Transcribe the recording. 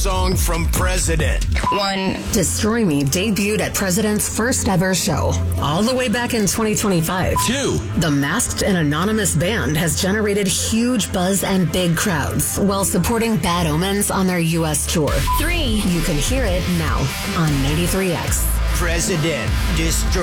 Song from President. 1. Destroy Me debuted at President's first ever show, all the way back in 2025. 2. The Masked and Anonymous Band has generated huge buzz and big crowds while supporting Bad Omens on their U.S. tour. 3. You can hear it now on 93X. President. Destroy